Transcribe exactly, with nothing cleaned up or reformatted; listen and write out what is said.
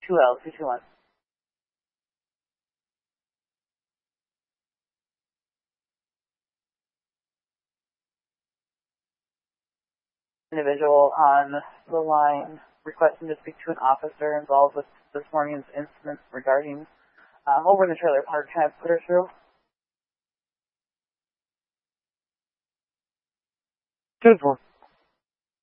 two L two two one. Individual on the line requesting to speak to an officer involved with this morning's incident regarding um, over in the trailer park. Can I put her through? Good one.